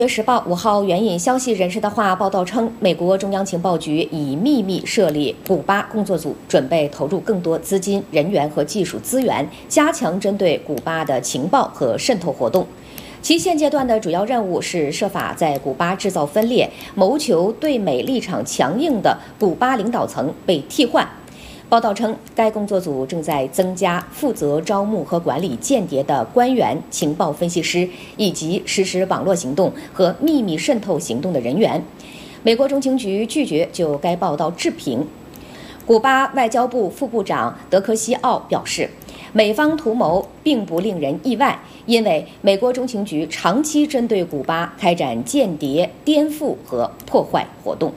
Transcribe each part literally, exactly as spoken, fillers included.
《时报》五号援引消息人士的话报道称，美国中央情报局已秘密设立古巴工作组，准备投入更多资金、人员和技术资源，加强针对古巴的情报和渗透活动。其现阶段的主要任务是设法在古巴制造分裂，谋求对美立场强硬的古巴领导层被替换。报道称，该工作组正在增加负责招募和管理间谍的官员、情报分析师以及实施网络行动和秘密渗透行动的人员。美国中情局拒绝就该报道置评。古巴外交部副部长德科西奥表示，美方图谋并不令人意外，因为美国中情局长期针对古巴开展间谍、颠覆和破坏活动。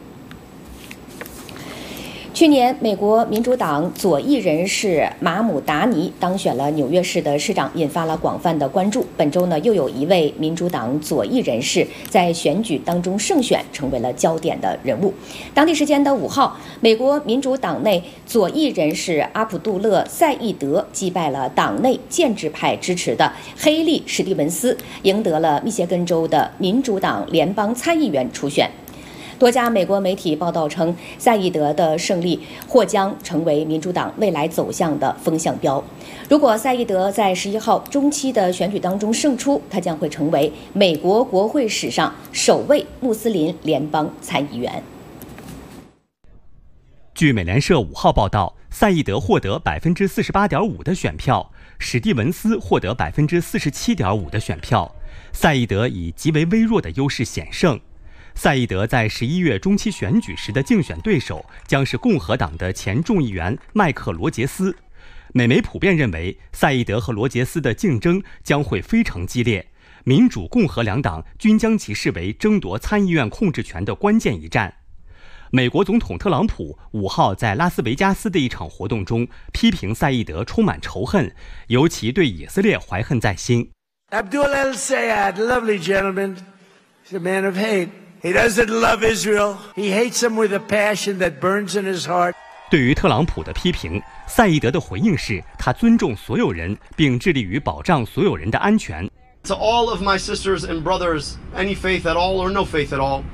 去年，美国民主党左翼人士马姆达尼当选了纽约市的市长，引发了广泛的关注。本周呢，又有一位民主党左翼人士在选举当中胜选，成为了焦点的人物。当地时间的五号，美国民主党内左翼人士阿卜杜勒·赛义德击败了党内建制派支持的黑利·史蒂文斯，赢得了密歇根州的民主党联邦参议员初选。多家美国媒体报道称，赛义德的胜利或将成为民主党未来走向的风向标。如果赛义德在十一号中期的选举当中胜出，他将会成为美国国会史上首位穆斯林联邦参议员。 据美联社五号报道，赛义德获得百分之四十八点五的选票，史蒂文斯获得百分之四十七点五的选票。赛义德以极为微弱的优势险胜。赛义德在十一月中期选举时的竞选对手将是共和党的前众议员麦克罗杰斯。美媒普遍认为，赛义德和罗杰斯的竞争将会非常激烈，民主、共和两党均将其视为争夺参议院控制权的关键一战。美国总统特朗普五号在拉斯维加斯的一场活动中批评赛义德充满仇恨，尤其对以色列怀恨在心。 Abdul el-Sayed, lovely gentleman, he's a man of hate.He doesn't love Israel. He hates them with a passion that burns in his heart. 对于特朗普的批评，赛义德的回应是他尊重所有人，并致力于保障所有人的安全。 To all of my sisters and brothers, any faith at all or no faith at all,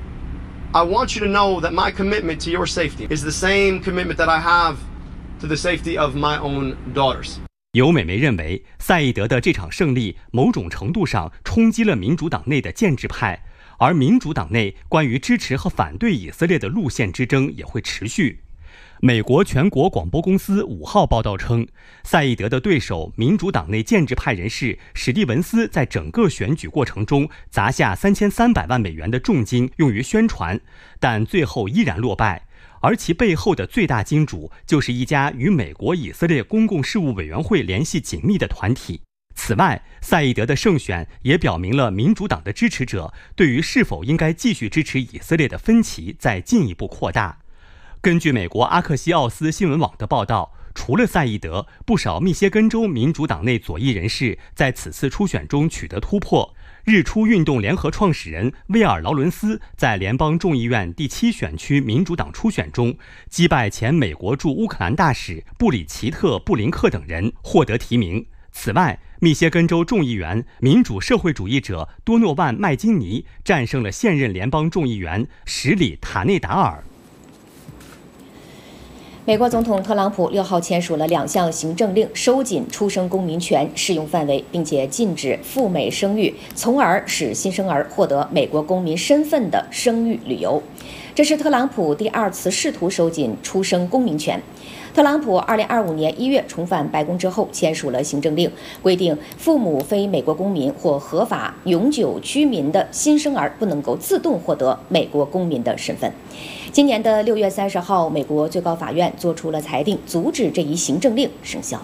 I want you to know that my commitment to your safety is the same commitment that I have to the safety of my own daughters. 有美媒认为，赛义德的这场胜利某种程度上冲击了民主党内的建制派。而民主党内关于支持和反对以色列的路线之争也会持续。美国全国广播公司五号报道称，赛义德的对手民主党内建制派人士史蒂文斯在整个选举过程中砸下三千三百万美元的重金用于宣传，但最后依然落败。而其背后的最大金主就是一家与美国以色列公共事务委员会联系紧密的团体。此外，赛义德的胜选也表明了民主党的支持者对于是否应该继续支持以色列的分歧在进一步扩大。根据美国阿克西奥斯新闻网的报道，除了赛义德，不少密歇根州民主党内左翼人士在此次初选中取得突破。日出运动联合创始人威尔·劳伦斯在联邦众议院第七选区民主党初选中击败前美国驻乌克兰大使布里奇特·布林克等人，获得提名。此外，密歇根州众议员民主社会主义者多诺万·麦金尼战胜了现任联邦众议员什里·塔内达尔。 美国总统特朗普六号签署了两项行政令，收紧出生公民权适用范围，并且禁止赴美生育，从而使新生儿获得美国公民身份的生育理由。这是特朗普第二次试图收紧出生公民权。特朗普二零二五年一月重返白宫之后，签署了行政令，规定父母非美国公民或合法永久居民的新生儿不能够自动获得美国公民的身份。今年的六月三十号，美国最高法院作出了裁定，阻止这一行政令生效。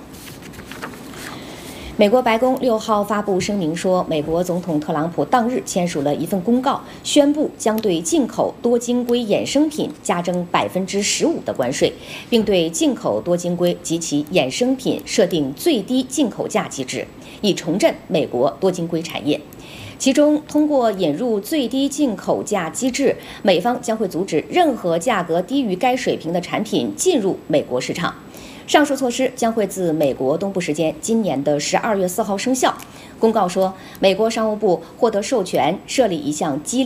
美国白宫六号发布声明说，美国总统特朗普当日签署了一份公告，宣布将对进口多晶硅衍生品加征百分之十五的关税，并对进口多晶硅及其衍生品设定最低进口价机制，以重振美国多晶硅产业。其中，通过引入最低进口价机制，美方将会阻止任何价格低于该水平的产品进入美国市场。 上述措施将会自美国东部时间今年的十二月四号生效。公告说，美国商务部获得授权设立一项激